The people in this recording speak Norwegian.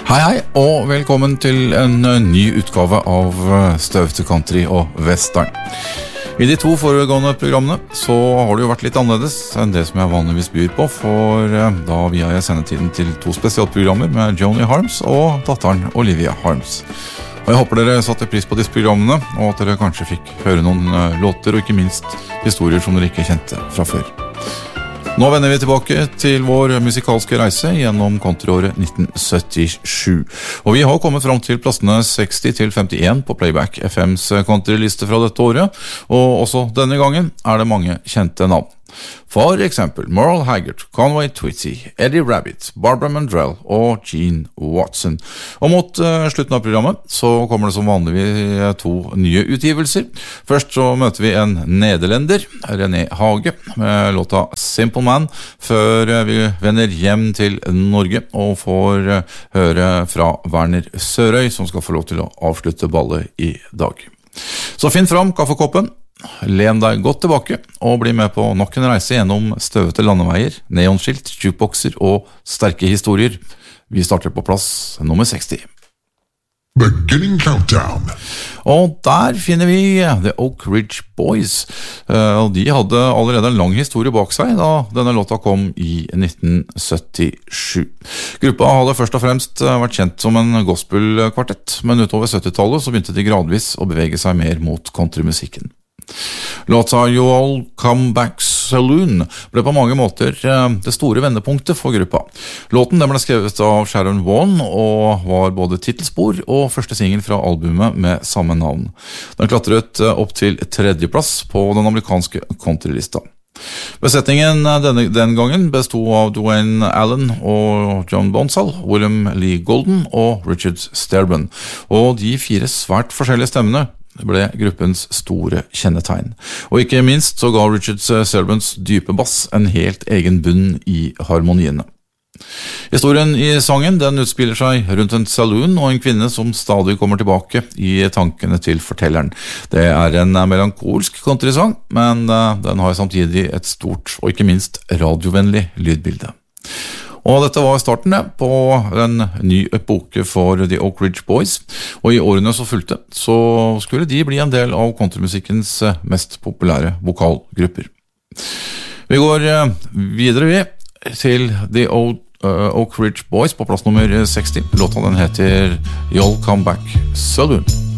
Hei hei, og velkommen til en ny utgave av Støvete Country og Western. I de to foregående programmene så har det jo vært litt annerledes enn det som jeg vanligvis byr på, for da via jeg sendetiden til to spesialprogrammer med Joni Harms og datteren Olivia Harms. Og jeg håper dere satte pris på disse programmene, og at dere kanskje fikk høre noen låter og ikke minst historier som dere ikke kjente fra før. Nå vender vi tilbake til vår musikalske reise gjennom countryåret 1977. Og vi har kommet fram til plassene 60 til 51 på Playback FMs countryliste fra dette året, og også denne gangen er det mange kjente navn. For eksempel Merle Haggard, Conway Twitty, Eddie Rabbitt, Barbara Mandrell og Gene Watson. Og mot slutten av programmet så kommer det som vanlig to nye utgivelser. Først så møter vi en nederlender, René Hage, med låta Simple Man, før vi vender hjem til Norge og får høre fra Werner Sørøy, som skal få lov til å avslutte ballet i dag. Så finn fram kaffekoppen, len deg godt tilbake og bli med på nok en reise gjennom støvete landeveier, neonskilt, jukeboxer og sterke historier. Vi starter på plass nummer 60. Beginning countdown. Og der finner vi The Oak Ridge Boys. Og de hadde allerede en lang historie bak seg da denne låta kom i 1977. Gruppa hadde først og fremst vært kjent som en gospelkvartett, men utover 70-tallet så begynte de gradvis å bevege seg mer mot countrymusikken. Låta You All Come Back Saloon ble på mange måter det store vendepunktet for gruppa. Låten ble skrevet av Sharon Vaughn og var både titelspor og første singel fra albumet med samme navn. Den klatret opp til 3. plass på den amerikanske countrylista. Besetningen den gangen bestod av Dwayne Allen og John Bonsall, William Lee Golden og Richard Sterban, og de 4 svært forskjellige stemmene ble gruppens store kjennetegn. Og ikke minst så ga Richard Sterbans dype bass en helt egen bunn i harmoniene. Historien i sangen den utspiller seg rundt en saloon og en kvinne som stadig kommer tilbake i tankene til fortelleren. Det er en melankolsk countrysang, men den har samtidig et stort og ikke minst radiovennlig lydbilde. Og dette var starten på en ny epoke for The Oak Ridge Boys, og i årene som fulgte så skulle de bli en del av countrymusikkens mest populære vokalgrupper. Vi går videre til The Oak Ridge Boys på plass nummer 60. Låta den heter You'll Come Back Saloon.